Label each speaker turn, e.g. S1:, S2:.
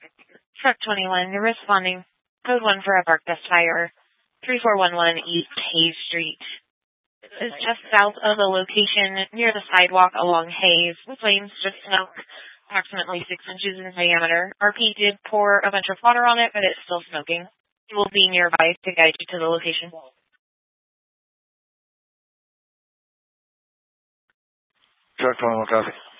S1: Truck 21, you're responding. Code 1 for a Bark Dust Fire. 3411 East Hayes Street. Is just south of the location near the sidewalk along Hayes. The flames just smoke approximately 6 inches in diameter. RP did pour a bunch of water on it, but it's still smoking. It will be nearby to guide you to the location.
S2: Truck 21, copy.